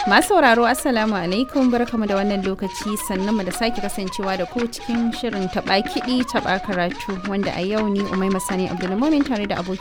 Masu sauraro Assalamu alaikum barkamu da wannan lokaci sannan mu da sake kasancewa da ku cikin shirin taɓa kiɗi taɓa karatu wanda a yau ni Umaima Sani Abdulmumin tare da abokin